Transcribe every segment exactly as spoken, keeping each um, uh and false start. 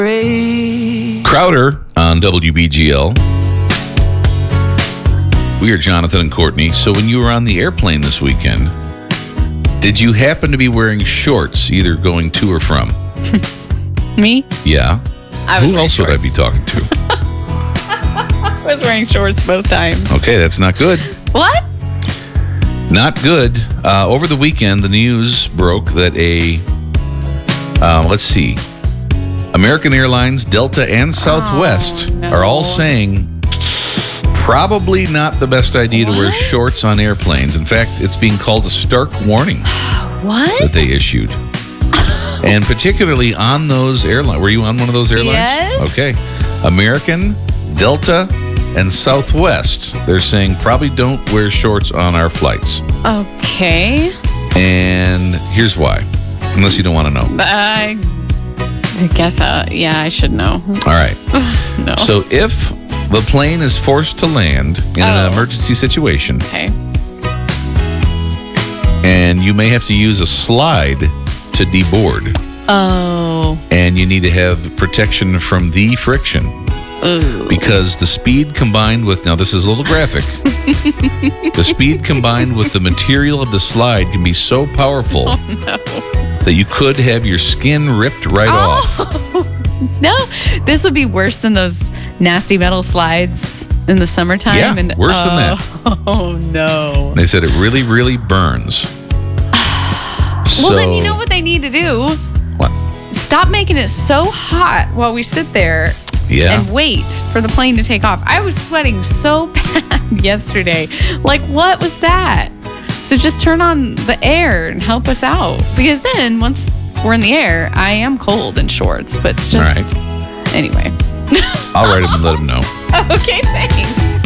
Crowder on W B G L. We are Jonathan and Courtney. So when you were on the airplane this weekend, did you happen to be wearing shorts, either going to or from? Me? Yeah. I was Who else shorts. would I be talking to? I was wearing shorts both times. Okay, that's not good. What? Not good. Uh, over the weekend, the news broke that a, uh, let's see, American Airlines, Delta, and Southwest Oh, no. are all saying probably not the best idea to wear What? shorts on airplanes. In fact, it's being called a stark warning What? that they issued. And particularly on those airlines. Were you on one of those airlines? Yes. Okay. American, Delta, and Southwest. They're saying probably don't wear shorts on our flights. Okay. And here's why. Unless you don't want to know. But I guess, uh, yeah, I should know. All right. No. So if the plane is forced to land in Oh. an emergency situation, Okay. and you may have to use a slide to deboard, Oh. and you need to have protection from the friction. Ooh. Because the speed combined with, now this is a little graphic, the speed combined with the material of the slide can be so powerful Oh, no. that you could have your skin ripped right off. Oh, no. This would be worse than those nasty metal slides in the summertime. Yeah, and, worse than that. Oh, no. They said it really, really burns. Well, then you know what they need to do? What? Stop making it so hot while we sit there Yeah. and wait for the plane to take off. I was sweating so bad yesterday. Like, what was that? So just turn on the air and help us out. Because then once we're in the air, I am cold in shorts. But it's just, All right. Anyway. I'll write him and let him know. Okay, thanks.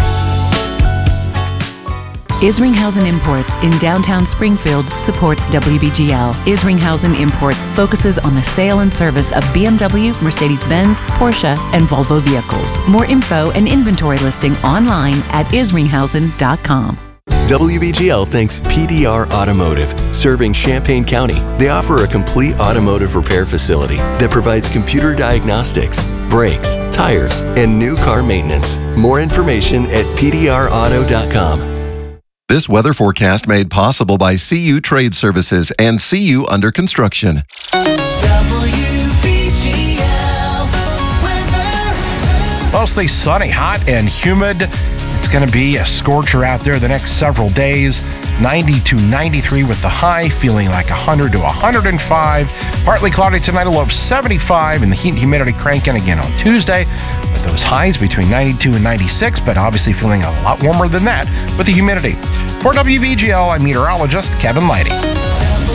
Isringhausen Imports in downtown Springfield supports W B G L. Isringhausen Imports focuses on the sale and service of B M W, Mercedes-Benz, Porsche, and Volvo vehicles. More info and inventory listing online at isringhausen dot com. W B G L thanks P D R Automotive, serving Champaign County. They offer a complete automotive repair facility that provides computer diagnostics, brakes, tires, and new car maintenance. More information at P D R auto dot com. This weather forecast made possible by C U Trade Services and C U Under Construction. W B G L weather. Mostly sunny, hot, and humid. It's going to be a scorcher out there the next several days. ninety to ninety-three with the high, feeling like one hundred to one hundred five. Partly cloudy tonight, a low of seventy-five, and the heat and humidity cranking again on Tuesday with those highs between ninety-two and ninety-six, but obviously feeling a lot warmer than that with the humidity. For W B G L, I'm meteorologist Kevin Lighty.